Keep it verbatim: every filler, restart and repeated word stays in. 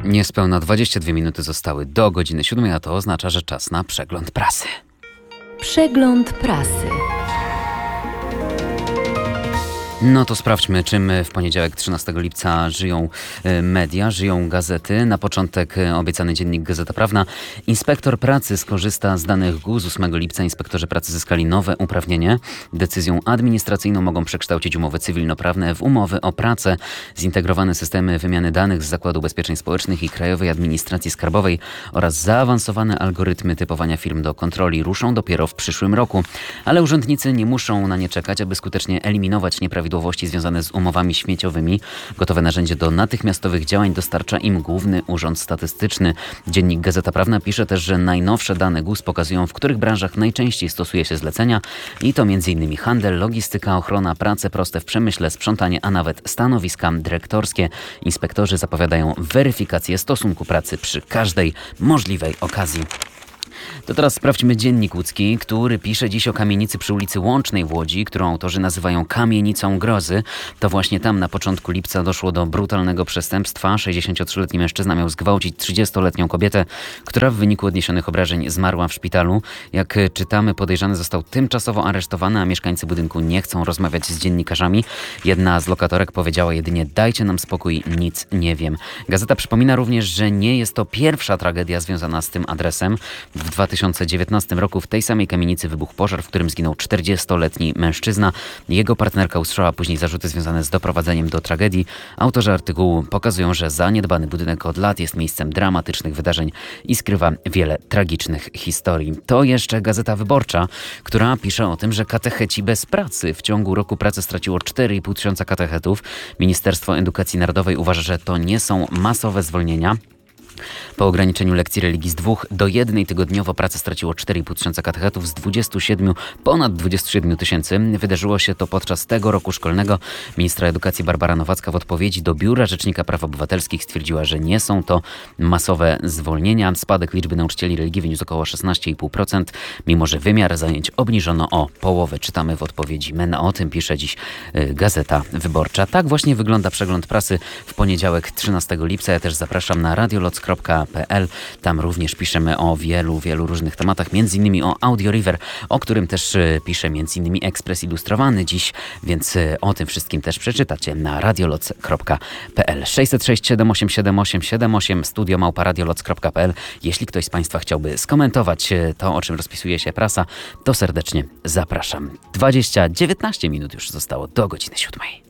Niespełna dwadzieścia dwie minuty zostały do godziny siódmej, a to oznacza, że czas na przegląd prasy. Przegląd prasy. No to sprawdźmy, czym w poniedziałek trzynastego lipca żyją media, żyją gazety. Na początek obiecany dziennik Gazeta Prawna. Inspektor pracy skorzysta z danych G U Z ósmego lipca. Inspektorzy pracy zyskali nowe uprawnienie. Decyzją administracyjną mogą przekształcić umowy cywilnoprawne w umowy o pracę. Zintegrowane systemy wymiany danych z Zakładu Ubezpieczeń Społecznych i Krajowej Administracji Skarbowej oraz zaawansowane algorytmy typowania firm do kontroli ruszą dopiero w przyszłym roku. Ale urzędnicy nie muszą na nie czekać, aby skutecznie eliminować nieprawidłowości związane z umowami śmieciowymi. Gotowe narzędzie do natychmiastowych działań dostarcza im Główny Urząd Statystyczny. Dziennik Gazeta Prawna pisze też, że najnowsze dane G U S pokazują, w których branżach najczęściej stosuje się zlecenia i to m.in. handel, logistyka, ochrona, prace proste w przemyśle, sprzątanie, a nawet stanowiska dyrektorskie. Inspektorzy zapowiadają weryfikację stosunku pracy przy każdej możliwej okazji. To teraz sprawdźmy dziennik łódzki, który pisze dziś o kamienicy przy ulicy Łącznej w Łodzi, którą autorzy nazywają kamienicą grozy. To właśnie tam na początku lipca doszło do brutalnego przestępstwa. sześćdziesięciotrzyletni mężczyzna miał zgwałcić trzydziestoletnią kobietę, która w wyniku odniesionych obrażeń zmarła w szpitalu. Jak czytamy, podejrzany został tymczasowo aresztowany, a mieszkańcy budynku nie chcą rozmawiać z dziennikarzami. Jedna z lokatorek powiedziała jedynie: dajcie nam spokój, nic nie wiem. Gazeta przypomina również, że nie jest to pierwsza tragedia związana z tym adresem. W dwa tysiące dziewiętnastym roku w tej samej kamienicy wybuchł pożar, w którym zginął czterdziestoletni mężczyzna. Jego partnerka usłyszała później zarzuty związane z doprowadzeniem do tragedii. Autorzy artykułu pokazują, że zaniedbany budynek od lat jest miejscem dramatycznych wydarzeń i skrywa wiele tragicznych historii. To jeszcze Gazeta Wyborcza, która pisze o tym, że katecheci bez pracy. W ciągu roku pracy straciło cztery i pół tysiąca katechetów. Ministerstwo Edukacji Narodowej uważa, że to nie są masowe zwolnienia. Po ograniczeniu lekcji religii z dwóch do jednej tygodniowo pracę straciło cztery i pół tysiąca katechetów z dwudziestu siedmiu, ponad dwudziestu siedmiu tysięcy. Wydarzyło się to podczas tego roku szkolnego. Ministra edukacji Barbara Nowacka w odpowiedzi do Biura Rzecznika Praw Obywatelskich stwierdziła, że nie są to masowe zwolnienia. Spadek liczby nauczycieli religii wyniósł około szesnaście i pół procent, mimo że wymiar zajęć obniżono o połowę. Czytamy w odpowiedzi M E N. O tym pisze dziś y, Gazeta Wyborcza. Tak właśnie wygląda przegląd prasy w poniedziałek trzynastego lipca. Ja też zapraszam na radioloc kropka p l. Tam również piszemy o wielu, wielu różnych tematach, między innymi o Audio River, o którym też y, pisze między innymi Ekspres Ilustrowany dziś, więc y, o tym wszystkim też przeczytacie na radioloc kropka p l. sześćset sześć siedem osiem siedem osiem siedem osiem, studio małpa radioloc kropka p l. Jeśli ktoś z Państwa chciałby skomentować y, to, o czym rozpisuje się prasa, to serdecznie zapraszam. dwadzieścia dziewiętnaście minut już zostało do godziny siódmej.